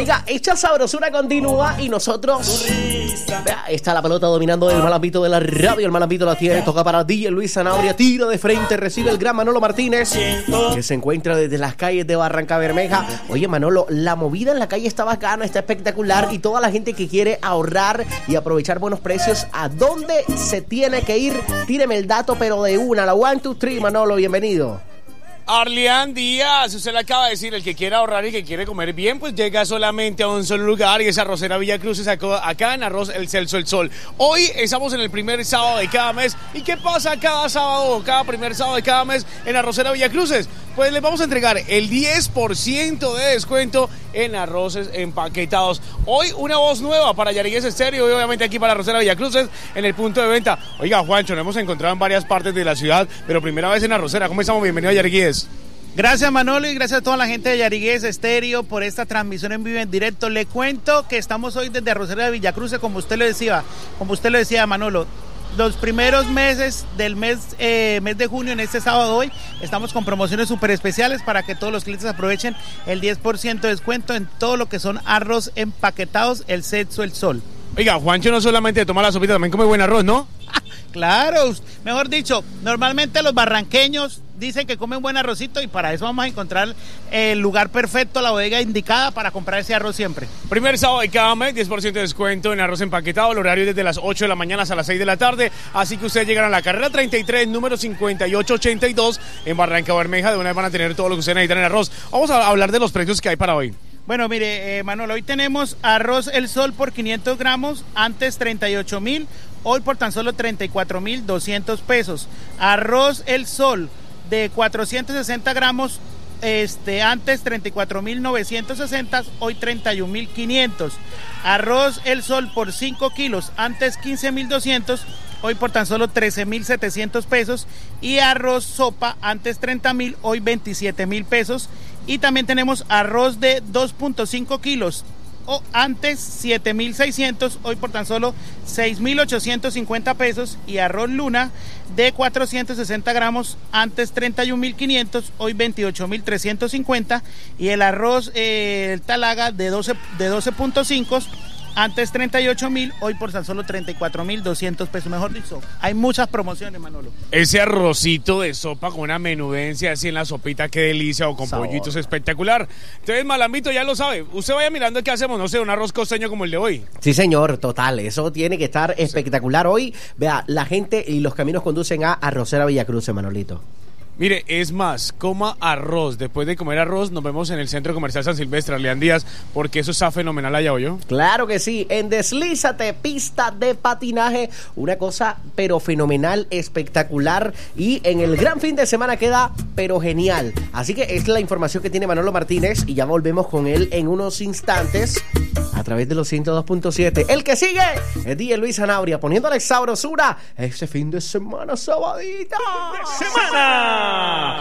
Oiga, esta sabrosura continúa y nosotros... Vea, está la pelota dominando el mal ámbito de la radio. El mal ámbito la tiene, toca para DJ Luis Zanabria. Tira de frente, recibe el gran Manolo Martínez, que se encuentra desde las calles de Barranca Bermeja. Oye, Manolo, la movida en la calle está bacana, está espectacular. Y toda la gente que quiere ahorrar y aprovechar buenos precios, ¿a dónde se tiene que ir? Tíreme el dato, pero de una. La 1, 2, 3, Manolo, bienvenido. Arleán Díaz, usted le acaba de decir, el que quiere ahorrar y que quiere comer bien, pues llega solamente a un solo lugar, y es Arrocera Villa Cruces, acá en Arroz El Celso El Sol. Hoy estamos en el primer sábado de cada mes. ¿Y qué pasa cada sábado, cada primer sábado de cada mes en Arrocera Villa Cruces? Pues les vamos a entregar el 10% de descuento en arroces empaquetados. Hoy una voz nueva para Yarigués Estéreo y obviamente aquí para Arrocera Villa Cruces en el punto de venta. Oiga, Juancho, nos hemos encontrado en varias partes de la ciudad, pero primera vez en Arrocera. ¿Cómo estamos? Bienvenido a Yarigués. Gracias, Manolo, y gracias a toda la gente de Yarigués Estéreo por esta transmisión en vivo, en directo. Le cuento que estamos hoy desde Arrocera de Villa Cruces, como usted lo decía, Manolo. Los primeros meses del mes de junio, en este sábado hoy, estamos con promociones súper especiales para que todos los clientes aprovechen el 10% de descuento en todo lo que son arroz empaquetados, El Celso El Sol. Oiga, Juancho no solamente toma la sopita, también come buen arroz, ¿no? Claro, mejor dicho, normalmente los barranqueños dicen que comen buen arrocito, y para eso vamos a encontrar el lugar perfecto, la bodega indicada para comprar ese arroz siempre. Primer sábado de cada mes, 10% de descuento en arroz empaquetado. El horario desde las 8 de la mañana hasta las 6 de la tarde. Así que ustedes llegan a la carrera 33, número 5882 en Barranca Bermeja. De una vez van a tener todo lo que ustedes necesitan en arroz. Vamos a hablar de los precios que hay para hoy. Bueno, mire, Manolo, hoy tenemos arroz El Sol por 500 gramos, antes 38,000, hoy por tan solo 34,200 pesos. Arroz El Sol de 460 gramos, antes 34,960, hoy 31,500. Arroz El Sol por 5 kilos, antes 15,200, hoy por tan solo 13,700 pesos. Y arroz sopa, antes 30,000, hoy 27,000 pesos. Y también tenemos arroz de 2.5 kilos, antes 7,600, hoy por tan solo 6,850 pesos. Y arroz Luna de 460 gramos, antes 31,500, hoy 28,350. Y el arroz el Talaga de 12.5, antes 38,000, hoy por tan solo 34,200 pesos. Mejor dicho, hay muchas promociones, Manolo. Ese arrocito de sopa con una menudencia así en la sopita, qué delicia, o con sabor, pollitos, espectacular. Entonces, Malambito ya lo sabe. Usted vaya mirando qué hacemos, no sé, un arroz costeño como el de hoy. Sí, señor, total, eso tiene que estar espectacular. Hoy, vea, la gente y los caminos conducen a Arrocera Villa Cruces, Manolito. Mire, es más, coma arroz. Después de comer arroz, nos vemos en el Centro Comercial San Silvestre, Arleán Díaz, porque eso está fenomenal allá, ¿oyó? Claro que sí, en Deslízate, pista de patinaje, una cosa pero fenomenal, espectacular, y en el gran fin de semana queda pero genial. Así que es la información que tiene Manolo Martínez, y ya volvemos con él en unos instantes a través de los 102.7. El que sigue es DJ Luis Zanabria, poniéndole sabrosura ese fin de semana, sabadita. ¡Semana!